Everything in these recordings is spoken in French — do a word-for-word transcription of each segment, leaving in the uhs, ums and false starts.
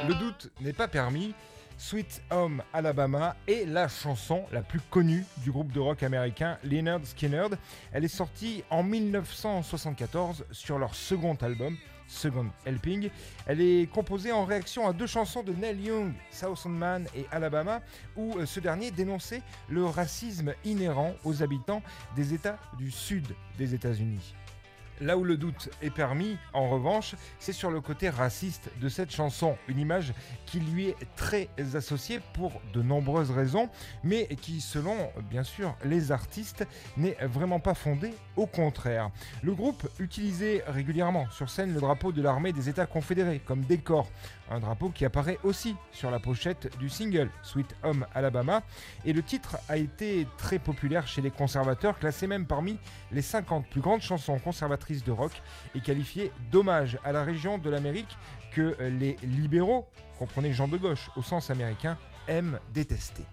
Le doute n'est pas permis. Sweet Home Alabama est la chanson la plus connue du groupe de rock américain Lynyrd Skynyrd. Elle est sortie en dix-neuf cent soixante-quatorze sur leur second album, Second Helping. Elle est composée en réaction à deux chansons de Neil Young, Southern Man et Alabama, où ce dernier dénonçait le racisme inhérent aux habitants des États du sud des États-Unis. Là où le doute est permis, en revanche, c'est sur le côté raciste de cette chanson, une image qui lui est très associée pour de nombreuses raisons, mais qui, selon bien sûr les artistes, n'est vraiment pas fondée, au contraire. Le groupe utilisait régulièrement sur scène le drapeau de l'armée des États confédérés comme décor, un drapeau qui apparaît aussi sur la pochette du single Sweet Home Alabama, et le titre a été très populaire chez les conservateurs, classé même parmi les cinquante plus grandes chansons conservatrices de rock et qualifié d'hommage à la région de l'Amérique que les libéraux, comprenez gens de gauche au sens américain, aiment détester.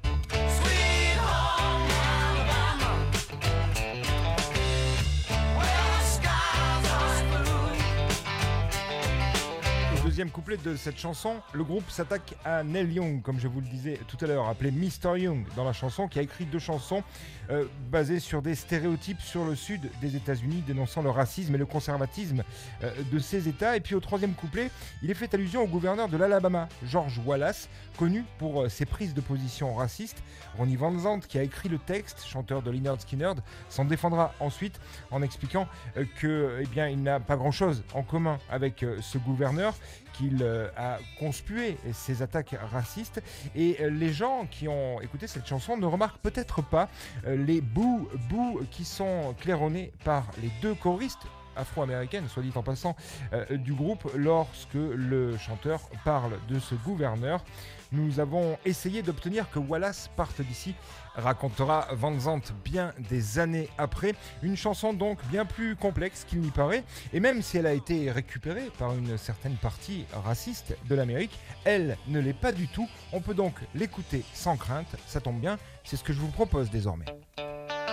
Deuxième couplet de cette chanson, le groupe s'attaque à Neil Young, comme je vous le disais tout à l'heure, appelé mister Young dans la chanson, qui a écrit deux chansons euh, basées sur des stéréotypes sur le sud des États-Unis, dénonçant le racisme et le conservatisme euh, de ces États. Et puis au troisième couplet, il est fait allusion au gouverneur de l'Alabama, George Wallace, connu pour euh, ses prises de position racistes. Ronnie Van Zant, qui a écrit le texte, chanteur de Lynyrd Skynyrd, s'en défendra ensuite en expliquant euh, que, eh bien, il n'a pas grand-chose en commun avec euh, ce gouverneur, qu'il euh, a conspué ces attaques racistes, et euh, les gens qui ont écouté cette chanson ne remarquent peut-être pas euh, les bouts bouts qui sont claironnés par les deux choristes afro-américaines, soit dit en passant, euh, du groupe lorsque le chanteur parle de ce gouverneur. Nous avons essayé d'obtenir que Wallace parte d'ici, racontera Van Zant bien des années après. Une chanson donc bien plus complexe qu'il n'y paraît, et même si elle a été récupérée par une certaine partie raciste de l'Amérique, elle ne l'est pas du tout. On peut donc l'écouter sans crainte, ça tombe bien, c'est ce que je vous propose désormais.